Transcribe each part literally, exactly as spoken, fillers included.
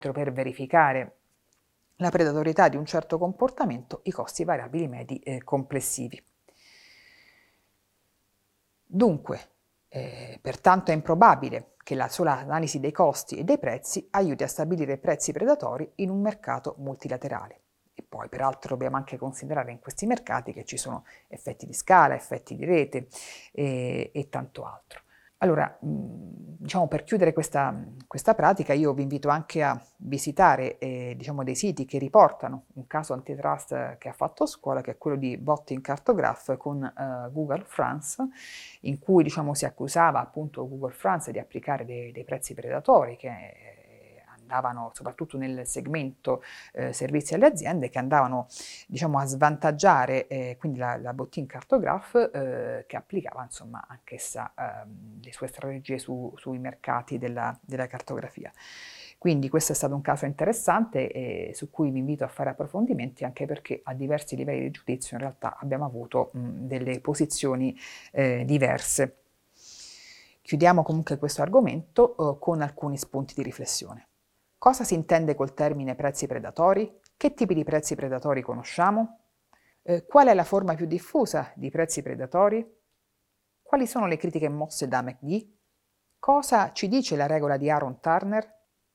per verificare la predatorietà di un certo comportamento i costi variabili medi eh, complessivi. Dunque, eh, pertanto è improbabile che la sola analisi dei costi e dei prezzi aiuti a stabilire prezzi predatori in un mercato multilaterale. E poi, peraltro, dobbiamo anche considerare in questi mercati che ci sono effetti di scala, effetti di rete e, e tanto altro. Allora, diciamo, per chiudere questa, questa pratica, io vi invito anche a visitare eh, diciamo, dei siti che riportano un caso antitrust che ha fatto scuola, che è quello di Botting Cartograph con eh, Google France, in cui diciamo, si accusava appunto Google France di applicare dei, dei prezzi predatori che eh, andavano soprattutto nel segmento eh, servizi alle aziende, che andavano diciamo, a svantaggiare eh, quindi la, la Botting Cartograph eh, che applicava insomma anch'essa eh, le sue strategie su, sui mercati della, della cartografia. Quindi questo è stato un caso interessante e su cui vi invito a fare approfondimenti, anche perché a diversi livelli di giudizio in realtà abbiamo avuto mh, delle posizioni eh, diverse. Chiudiamo comunque questo argomento eh, con alcuni spunti di riflessione. Cosa si intende col termine prezzi predatori? Che tipi di prezzi predatori conosciamo? Eh, qual è la forma più diffusa di prezzi predatori? Quali sono le critiche mosse da McGee? Cosa ci dice la regola di Aaron Turner?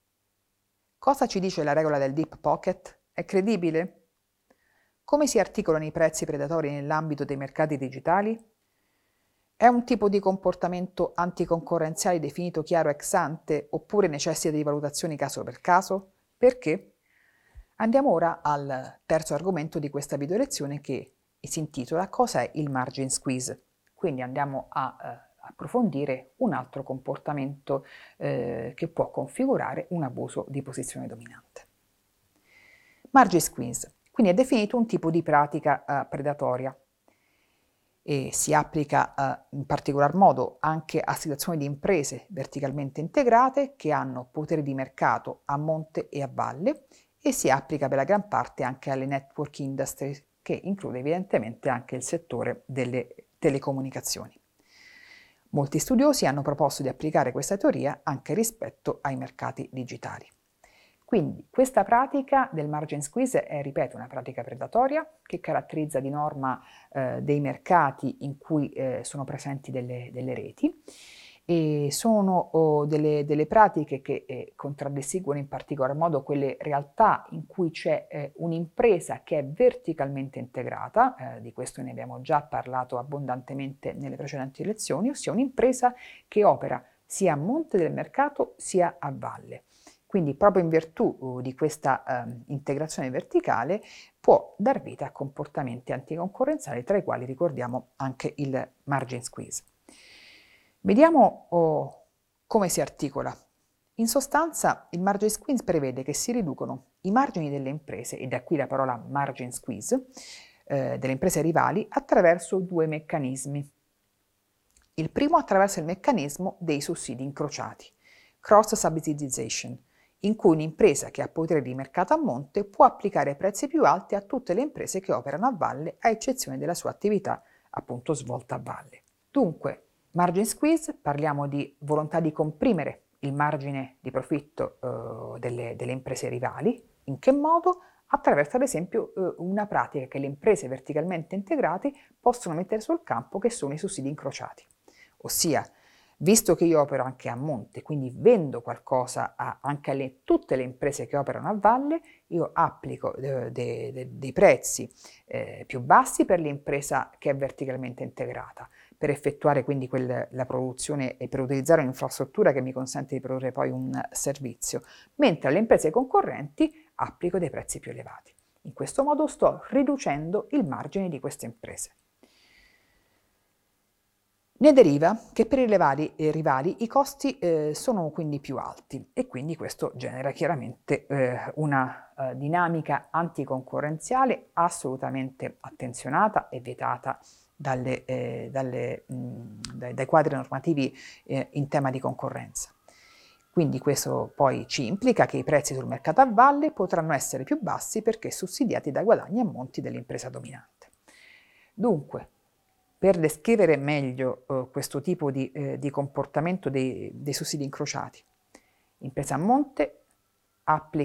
Cosa ci dice la regola del deep pocket? È credibile? Come si articolano i prezzi predatori nell'ambito dei mercati digitali? È un tipo di comportamento anticoncorrenziale definito chiaro ex ante oppure necessita di valutazioni caso per caso? Perché? Andiamo ora al terzo argomento di questa video lezione, che si intitola Cos'è il margin squeeze? Quindi andiamo a eh, approfondire un altro comportamento eh, che può configurare un abuso di posizione dominante. Margin squeeze, quindi è definito un tipo di pratica eh, predatoria e si applica eh, in particolar modo anche a situazioni di imprese verticalmente integrate che hanno potere di mercato a monte e a valle, e si applica per la gran parte anche alle network industry, che include evidentemente anche il settore delle telecomunicazioni. Molti studiosi hanno proposto di applicare questa teoria anche rispetto ai mercati digitali. Quindi questa pratica del margin squeeze è, ripeto, una pratica predatoria che caratterizza di norma eh, dei mercati in cui eh, sono presenti delle, delle reti, e sono oh, delle, delle pratiche che eh, contraddistinguono in particolar modo quelle realtà in cui c'è eh, un'impresa che è verticalmente integrata, eh, di questo ne abbiamo già parlato abbondantemente nelle precedenti lezioni, ossia un'impresa che opera sia a monte del mercato sia a valle. Quindi proprio in virtù uh, di questa uh, integrazione verticale può dar vita a comportamenti anticoncorrenziali, tra i quali ricordiamo anche il margin squeeze. Vediamo oh, come si articola. In sostanza il margin squeeze prevede che si riducono i margini delle imprese, e da qui la parola margin squeeze, eh, delle imprese rivali, attraverso due meccanismi. Il primo attraverso il meccanismo dei sussidi incrociati, cross subsidization, in cui un'impresa che ha potere di mercato a monte può applicare prezzi più alti a tutte le imprese che operano a valle, a eccezione della sua attività appunto svolta a valle. Dunque, margin squeeze, parliamo di volontà di comprimere il margine di profitto eh, delle, delle imprese rivali. In che modo? Attraverso ad esempio eh, una pratica che le imprese verticalmente integrate possono mettere sul campo, che sono i sussidi incrociati. Ossia, visto che io opero anche a monte, quindi vendo qualcosa a, anche a tutte le imprese che operano a valle, io applico eh, dei, dei, dei prezzi eh, più bassi per l'impresa che è verticalmente integrata, per effettuare quindi quel, la produzione e per utilizzare un'infrastruttura che mi consente di produrre poi un servizio, mentre alle imprese concorrenti applico dei prezzi più elevati. In questo modo sto riducendo il margine di queste imprese. Ne deriva che per i rivali, eh, rivali i costi eh, sono quindi più alti, e quindi questo genera chiaramente eh, una eh, dinamica anticoncorrenziale assolutamente attenzionata e vietata dalle, eh, dalle, mh, dai, dai quadri normativi eh, in tema di concorrenza. Quindi questo poi ci implica che i prezzi sul mercato a valle potranno essere più bassi perché sussidiati dai guadagni a monti dell'impresa dominante. Dunque, per descrivere meglio uh, questo tipo di, eh, di comportamento dei, dei sussidi incrociati, impresa a monte applica